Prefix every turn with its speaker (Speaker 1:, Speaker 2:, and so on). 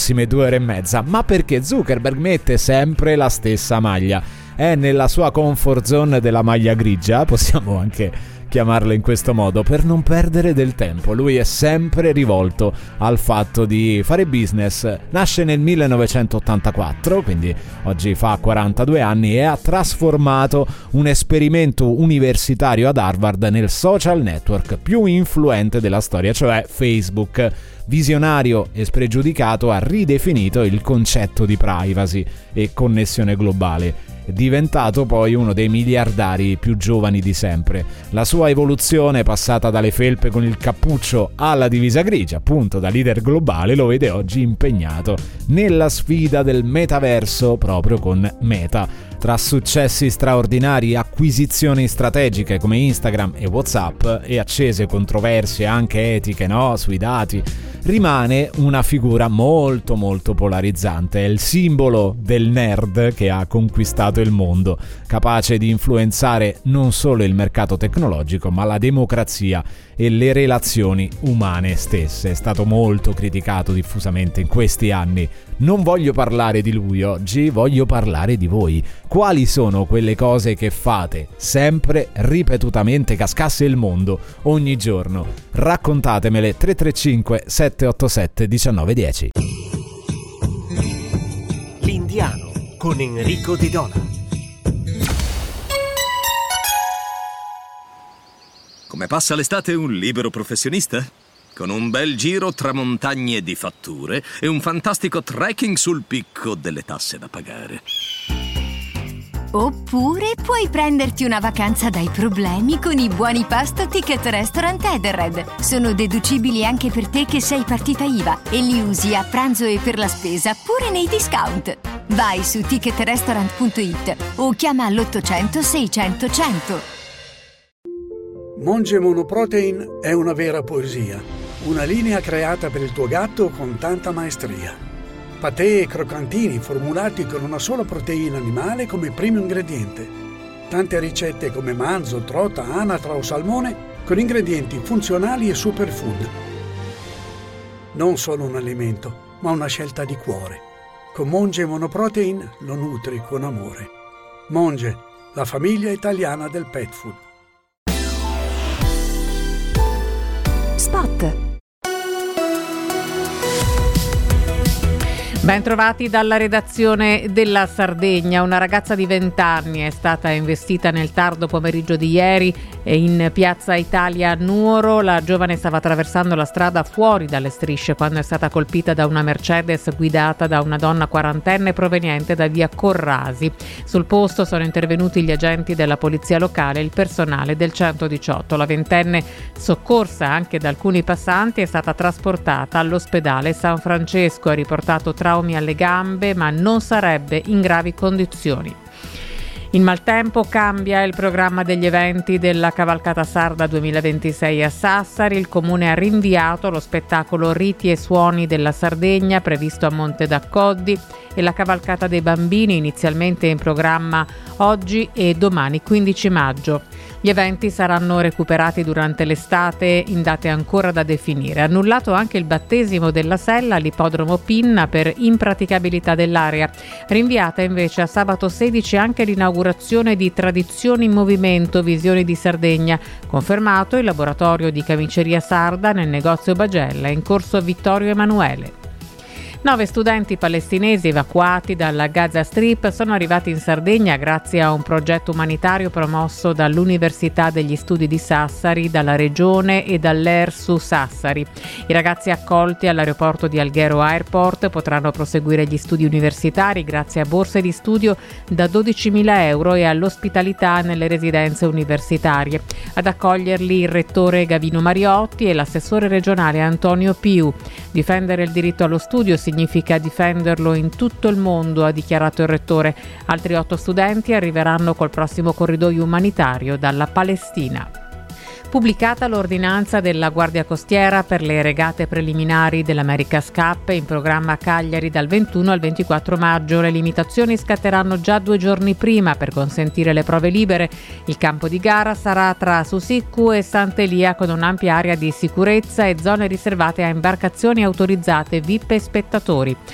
Speaker 1: prossime 2 ore e mezza. Ma perché Zuckerberg mette sempre la stessa maglia. È nella sua comfort zone della maglia grigia, possiamo anche chiamarlo in questo modo, per non perdere del tempo. Lui è sempre rivolto al fatto di fare business. Nasce nel 1984, quindi oggi fa 42 anni, e ha trasformato un esperimento universitario ad Harvard nel social network più influente della storia, cioè Facebook. Visionario e spregiudicato, ha ridefinito il concetto di privacy e connessione globale. È diventato poi uno dei miliardari più giovani di sempre. La sua evoluzione, passata dalle felpe con il cappuccio alla divisa grigia, appunto da leader globale, lo vede oggi impegnato nella sfida del metaverso proprio con Meta. Tra successi straordinari, acquisizioni strategiche come Instagram e WhatsApp e accese controversie anche etiche, sui dati, rimane una figura molto polarizzante. È il simbolo del nerd che ha conquistato il mondo, capace di influenzare non solo il mercato tecnologico ma la democrazia e le relazioni umane stesse. È stato molto criticato diffusamente in questi anni. Non voglio parlare di lui oggi, voglio parlare di voi. Quali sono quelle cose che fate sempre, ripetutamente, cascasse il mondo, ogni giorno? Raccontatemele. 335 787 1910.
Speaker 2: L'Indiano con Enrico Di Dona.
Speaker 3: Come passa l'estate un libero professionista? Con un bel giro tra montagne di fatture e un fantastico trekking sul picco delle tasse da pagare.
Speaker 4: Oppure puoi prenderti una vacanza dai problemi con i buoni pasto Ticket Restaurant Edenred. Sono deducibili anche per te che sei partita IVA e li usi a pranzo e per la spesa pure nei discount. Vai su ticketrestaurant.it o chiama all'800 600 100.
Speaker 5: Monge Monoprotein è una vera poesia, una linea creata per il tuo gatto con tanta maestria. Patè e croccantini formulati con una sola proteina animale come primo ingrediente. Tante ricette come manzo, trota, anatra o salmone con ingredienti funzionali e superfood. Non solo un alimento, ma una scelta di cuore. Con Monge Monoprotein lo nutri con amore. Monge, la famiglia italiana del pet food.
Speaker 4: Spot.
Speaker 6: Ben trovati dalla redazione della Sardegna. Una ragazza di 20 anni è stata investita nel tardo pomeriggio di ieri in piazza Italia a Nuoro. La giovane stava attraversando la strada fuori dalle strisce quando è stata colpita da una Mercedes guidata da una donna quarantenne proveniente da via Corrasi. Sul posto sono intervenuti gli agenti della polizia locale e il personale del 118. La ventenne, soccorsa anche da alcuni passanti, è stata trasportata all'ospedale San Francesco. Ha riportato traumi alle gambe, ma non sarebbe in gravi condizioni. In maltempo cambia il programma degli eventi della Cavalcata Sarda 2026 a Sassari. Il comune ha rinviato lo spettacolo Riti e Suoni della Sardegna previsto a Monte d'Accoddi e la Cavalcata dei Bambini, inizialmente in programma oggi e domani 15 maggio. Gli eventi saranno recuperati durante l'estate in date ancora da definire. Annullato anche il battesimo della Sella all'ippodromo Pinna per impraticabilità dell'area. Rinviata invece a sabato 16 anche l'inaugurazione di Tradizioni in Movimento Visioni di Sardegna. Confermato il laboratorio di camiceria sarda nel negozio Bagella in corso Vittorio Emanuele. 9 studenti palestinesi evacuati dalla Gaza Strip sono arrivati in Sardegna grazie a un progetto umanitario promosso dall'Università degli Studi di Sassari, dalla Regione e dall'ERSU Sassari. I ragazzi accolti all'aeroporto di Alghero Airport potranno proseguire gli studi universitari grazie a borse di studio da 12.000 euro e all'ospitalità nelle residenze universitarie. Ad accoglierli il rettore Gavino Mariotti e l'assessore regionale Antonio Piu. Difendere il diritto allo studio significa difenderlo in tutto il mondo, ha dichiarato il rettore. Altri 8 studenti arriveranno col prossimo corridoio umanitario dalla Palestina. Pubblicata l'ordinanza della Guardia Costiera per le regate preliminari dell'America's Cup in programma a Cagliari dal 21 al 24 maggio. Le limitazioni scatteranno già 2 giorni prima per consentire le prove libere. Il campo di gara sarà tra Susiccu e Sant'Elia con un'ampia area di sicurezza e zone riservate a imbarcazioni autorizzate, VIP e spettatori.